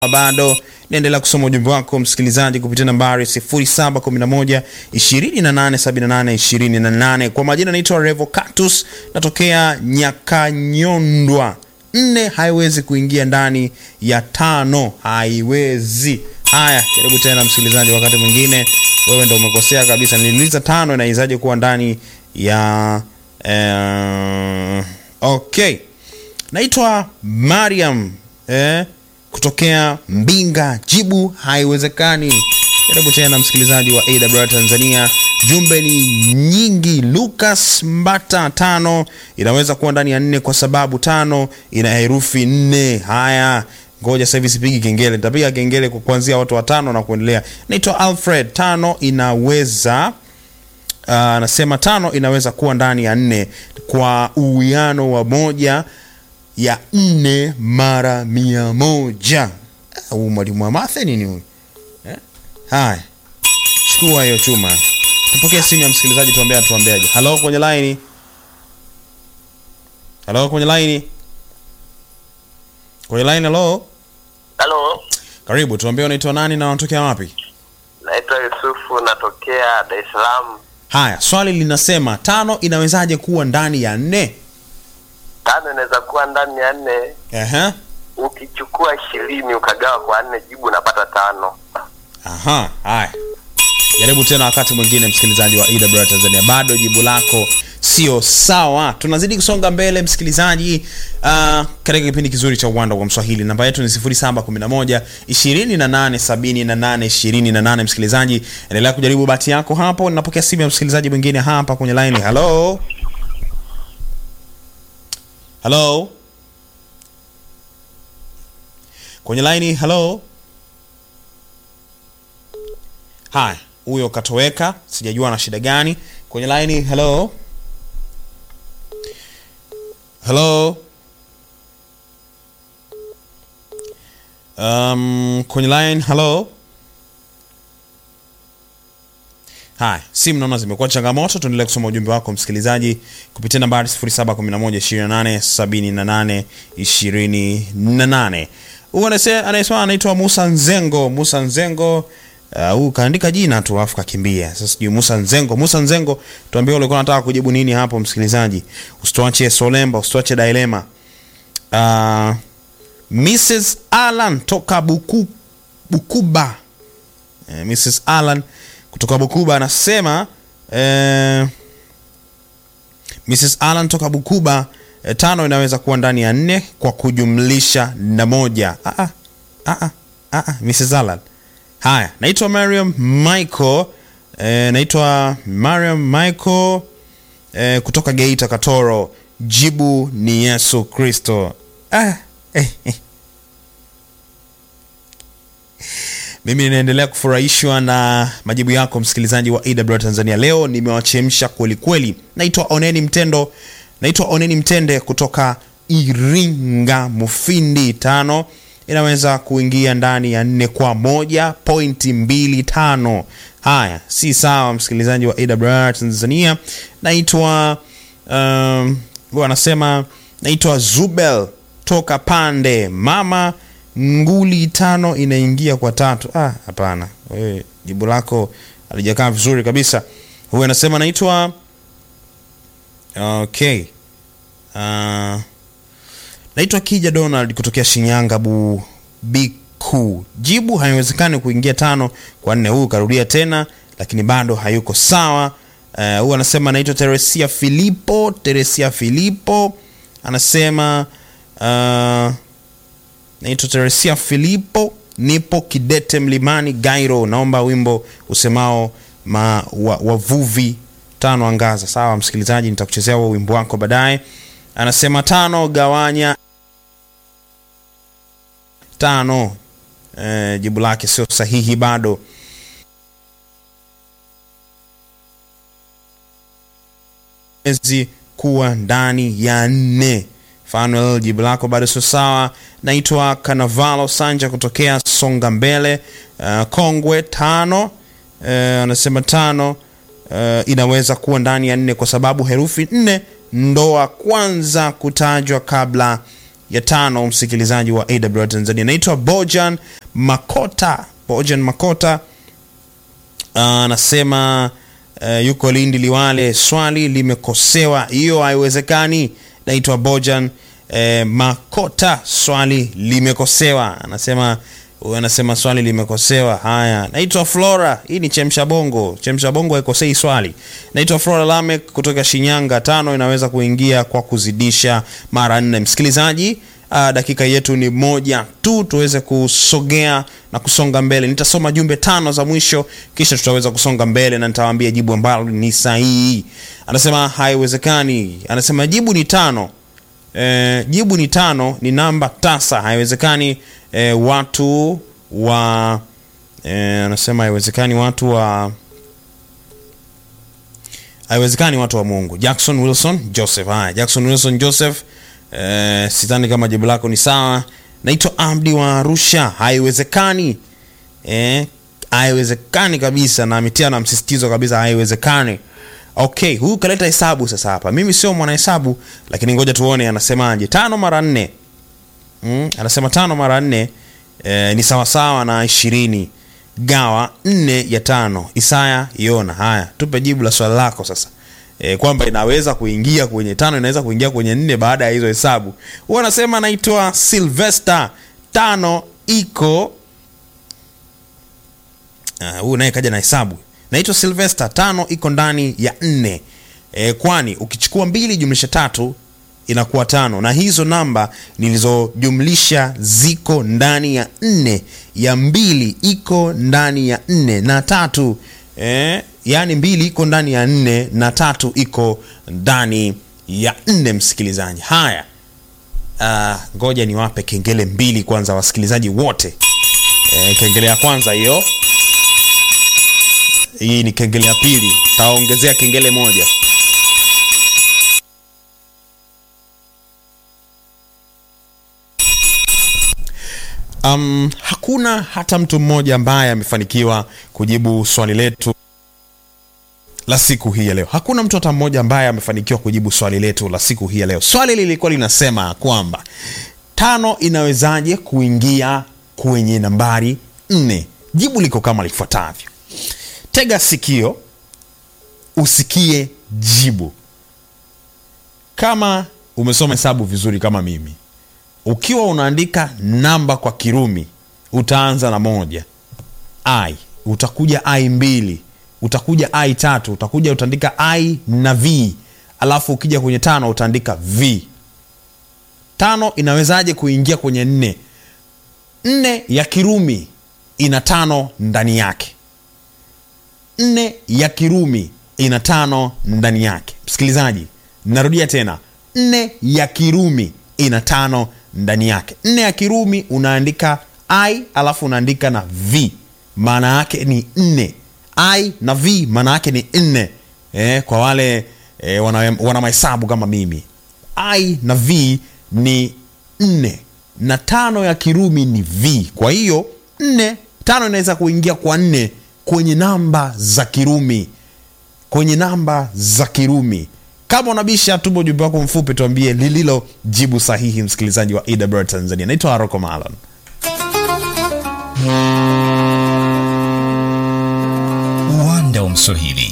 Bado niendelea kusoma ujumbe wako msikilizaji kupitia nambari 0711 2878 28. Kwa majina naitwa Revocatus, natokea Nyakanyondwa. 4 haiwezi kuingia ndani ya 5, haiwezi. Haya, karibu tena msikilizaji, wakati mwingine wewe ndio umekosea kabisa. Niliuliza 5 inaizaje kuwa ndani ya okay. Naitwa Mariam kutokea Mbinga. Jibu haiwezekani. Karibu tena msikilizaji wa AWR Tanzania. Jumbe ni nyingi. Lucas Mbata, 5 inaweza kuwa ndani ya 4 kwa sababu 5 ina herufi 4. Haya, ngoja sasa hivi sipigi kengele. Nitapiga kengele kwa kuanzia watu wa 5 na kuendelea. Naitwa Alfred. 5 inaweza nasema 5 inaweza kuwa ndani ya 4 kwa uwiano wa 1 ya 4 mara 100. Mwalimu wa math nini huyu? Haya, chukua hiyo chuma. Tupokee simu ya msikilizaji, tuambiaje. Hello kwenye line. Hello kwenye line. Hello. Hello. Karibu, tuambie unaitwa nani na unatokea wapi? Naitwa Yusufu, natokea Dar es Salaam. Haya, swali linasema 5 inawezaje kuwa ndani ya 4? 5 inaweza kuwa ndani ya 4. Ukichukua 20 ukagawa kwa 4, jibu unapata 5. Haya. Jaribu tena wakati mwingine msikilizaji wa AWR Tanzania. Bado jibu lako sio sawa. Tunazidi kusonga mbele msikilizaji, katika kipindi kizuri cha Uwanda wa Mswahili. Namba yetu ni 0711 2878 28. Msikilizaji, endelea kujaribu bahati yako hapo. Ninapokea simu ya msikilizaji mwingine hapa kwenye line. Hello. Kwenye line. Hello. Haya, huyo katoweka, sijajua na shida gani. Kwenye line. Hello. Kwenye line. Hello. Haya, simu naona zimekuwa changamoto. Tuendelee kusoma ujumbe wako msikilizaji kupitia nambari 0711 2878 28. Anayesema anaitwa Musa Nzengo. Kaandika jina tu afu kakimbia. Sasa sijui Musa Nzengo, tuambie ulikuwa unataka kujibu nini hapo msikilizaji. Usituache solemba, usituache dilema. Mrs. Alan toka Bukuba. Mrs. Alan kutoka Bukuba anasema Mrs. Alan toka Bukuba, 5 inaweza kuwa ndani ya 4 kwa kujumlisha na 1. Mrs. Alan. Haya, naitwa Mariam Michael. Kutoka Geita Katoro. Jibu ni Yesu Kristo. Mimi ninaendelea kufurahishwa na majibu yako msikilizaji wa AWR Tanzania. Leo nimewachemsha kweli kweli. Naitwa Oneni Mtende kutoka Iringa Mufindi. 5 inaweza kuingia ndani ya 4 kwa 1.25. Haya, si sawa msikilizaji wa AWR Tanzania. Anasema naitwa Zubel toka Pande. Mama Nguli, 5 inaingia kwa 3. Hapana. Wewe jibu lako halijakaa vizuri kabisa. Huyu anasema naitwa naitwa Kija Donald kutokea Shinyanga Biku. Jibu haiwezekani kuingia 5 kwa 4. Huyu karudia tena lakini bado hayuko sawa. Huyu anasema naitwa Teresia Filipo. Anasema naitwa Teresia Filipo, nipo Kidete Mlimani Gairo. Naomba wimbo usemao wavuvi 5 angaza. Sawa msikilizaji, nitakuchezea huo wimbo wako baadaye. Anasema 5 gawanya 5. Jibu lake sio sahihi bado. Ezi kuwa ndani ya 4. Fanuel, jibu lako bado sio sawa. Naitwa Kanavalo Sanja kutokea Songa Mbele Kongwe. 5 anasema 5 inaweza kuwa ndani ya 4 kwa sababu herufi 4 ndoa kwanza kutajwa kabla ya 5, msikilizaji wa AWR Tanzania. Naitwa Bojan Makota. Anasema yuko Lindi Liwale, swali limekosewa, hiyo haiwezekani. Naitwa Bojan Makota, swali limekosewa. Anasema swali limekosewa. Haya, naitwa Flora, hii ni chemsha bongo haikosei swali. Naitwa Flora Lamek kutoka Shinyanga. 5 inaweza kuingia kwa kuzidisha mara 4. Msikilizaji, dakika yetu ni 1 tu tuweze kusogea na kusonga mbele. Nitasoma jumbe 5 za mwisho, kisha tutaweza kusonga mbele na nitawaambia jibu ambalo ni sahihi. Anasema haiwezekani. Anasema jibu ni 5. Jibu ni 5, ni namba tasa. Haiwezekani watu wa anasema haiwezekani watu wa Mungu. Jackson Wilson Joseph. Jackson Wilson Joseph, sidhani kama jibu lako ni sawa. Naitwa Abdi wa Arusha. Haiwezekani. Haiwezekani kabisa, na ametia na msisitizo kabisa, haiwezekani. Okay, huyu kaleta hesabu sasa hapa. Mimi sio mwana hesabu, lakini ngoja tuone anasemaje. 5 mara 4. Anasema 5 mara 4 ni sawa sawa na 20 gawa 4 ya 5. Isaya Yona. Haya, tupe jibu la swali lako sasa. Kwamba inaweza kuingia kwenye 5, inaweza kuingia kwenye 4 baada ya hizo hesabu. Huyu anasema naitwa Sylvester. 5 iko huyu naye kaja na hesabu. Naitwa Sylvester. 5 iko ndani ya 4. Kwani ukichukua 2 jumlisha 3 inakuwa 5, na hizo namba nilizojumlisha ziko ndani ya 4. Ya 2 iko ndani ya 4 na 3 yani 2 iko ndani ya 4 na 3 iko ndani ya 4, msikilizaji. Haya, ngoja niwape kengele 2 kwanza wasikilizaji wote. Kengele ya kwanza hiyo. Hii ni kengele ya pili. Taongezea kengele 1. Hakuna hata mtu mmoja ambaye amefanikiwa kujibu swali letu la siku hii ya leo. Hakuna mtu hata mmoja ambaye amefanikiwa kujibu swali letu la siku hii ya leo. Swali lilikuwa linasema kwamba 5 inawezaje kuingia kwenye nambari 4? Jibu liko kama lifuatavyo. Tega sikio usikie jibu. Kama umesoma hesabu vizuri kama mimi, ukiwa unaandika namba kwa Kirumi utaanza na 1 I, utakuja I 2, utakuja I 3, utakuja utaandika I na V, alafu ukija kwenye 5 utaandika V. 5 inawezaje kuingia kwenye 4? 4 ya Kirumi ina 5 ndani yake. 4 ya Kirumi ina 5 ndani yake. Msikilizaji, narudia tena. 4 ya Kirumi ina 5 ndani yake. 4 ya Kirumi unaandika I alafu unaandika na V, maana yake ni 4. I na V maana yake ni 4. Kwa wale wana mahesabu kama mimi, I na V ni 4 na 5 ya Kirumi ni V. Kwa hiyo 5 inaweza kuingia kwa 4 kwenye namba za Kirumi. Kama unabisha, tubo ujumbe wako mfupi tuambie lililo jibu sahihi, msikilizaji wa AWR Tanzania. Naitwa Aroko Malon. Uwanda wa Mswahili.